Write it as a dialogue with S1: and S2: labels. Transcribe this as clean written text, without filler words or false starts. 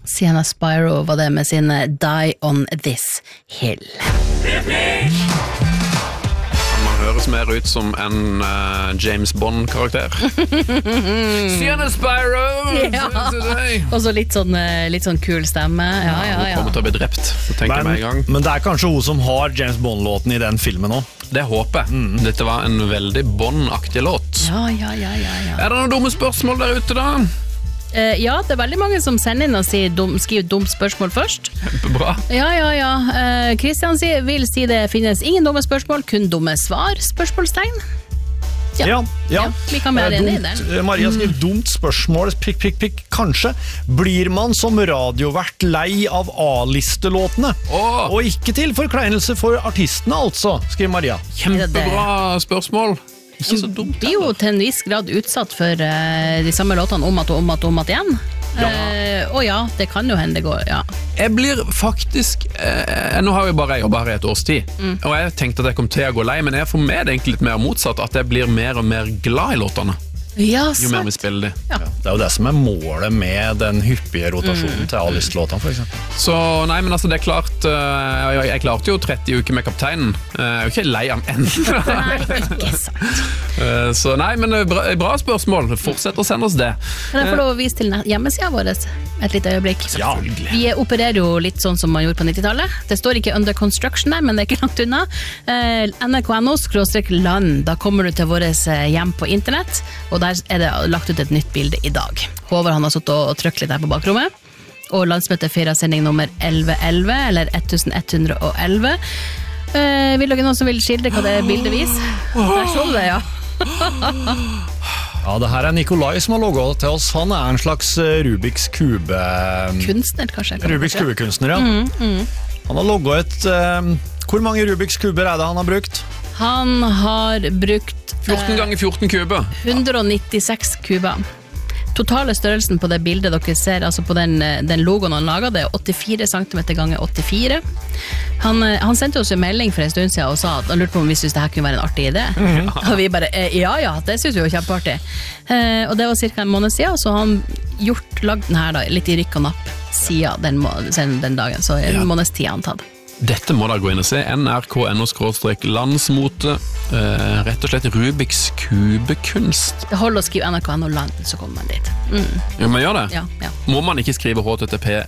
S1: Sienna Spyro var det med sin Die on This Hill.
S2: Man høres mer ut som en James Bond-karakter. Sienna Spyro!
S1: Ja. Og så litt sånn kul stemme. Ja.
S2: Hun kommer til å bli drept, så tenker jeg meg i gang.
S3: Men det kanskje hun som har James Bond-låten i den filmen også.
S2: Det håper jeg. Dette var en veldig Bond-aktig låt.
S1: Ja.
S2: Er det noen dumme spørsmål der ute da?
S1: Ja, det veldig mange som sender inn og skriver dumt spørsmål først.
S2: Kjempebra.
S1: Ja. Kristian vil si det finnes ingen dumme spørsmål, kun dumme svar, spørsmålstegn.
S3: Ja.
S1: Vi kan være enig i det.
S3: Maria skriver dumt spørsmål, prikk. Kanskje blir man som radiovert lei av A-listelåtene? Og ikke til forkleinelse for artistene altså, skriver Maria.
S2: Kjempebra spørsmål. Ikke så dumt.
S1: Vi er jo til en viss grad utsatt for de samme låtene om at igjen. Og ja, det kan jo hende det går, ja.
S2: Jeg blir faktisk nå har jeg bare jobbet her i et års tid, og jeg tenkte at jeg kom til å gå lei, men for meg er det egentlig litt mer motsatt, at jeg blir mer og mer glad i låtene.
S1: Ja,
S2: jo mer vi spiller de.
S3: Ja. Det er jo det som er målet med den hyppige rotasjonen til A-listelåtene, for eksempel.
S2: Så nei, men altså det er klart, jeg klarte jo 30 uker med kapteinen. Jeg er jo ikke lei av enda.
S1: Nei, ikke sant.
S2: Så nei, men bra spørsmål. Fortsett å sende oss det.
S1: Kan jeg få lov å vise til hjemmesiden vår et lite øyeblikk?
S2: Ja.
S1: Vi opererer jo litt sånn som man gjorde på 90-tallet. Det står ikke under construction der, men det er ikke langt unna. nrk.no/land, da kommer du til våres hjem på internett, og der er det lagt ut et nytt bilde i dag. Håvard han har suttet og trykt litt her på bakrommet, og landsmøtet firer sending nummer 1111, eller 1111. Vil dere noen som vil skildre hva det bildet viser? Der så du det, ja.
S3: Ja, det her er Nikolai som har logget til oss. Han er en slags Rubiks kube...
S1: Kunstner, kanskje?
S3: Rubiks kubekunstner, ja. Han har logget et... Hvor mange Rubiks kuber er det han har brukt?
S1: Han har brukt
S2: 14 ganger 14 kuber.
S1: 196 kuber. Totale størrelsen på det bildet dere ser, altså på den logoen han laget, det er 84 cm ganger 84. Han sendte oss en melding for en stund siden og sa at han lurte på om vi synes det her kunne være en artig idé. Og vi bare, ja, det synes vi jo kjempeartig. Og det var cirka en måned siden, så han lagd den her da, litt i rykk og napp siden den dagen, så en måneds tid har han tatt.
S2: Dette må da gå inn og se. nrk.no/landsmote. Rett og slett Rubiks kubekunst.
S1: Det holder å skrive nrk.no land, så kommer man dit.
S2: Ja, men gjør det?
S1: Ja.
S2: Må man ikke skrive HTTP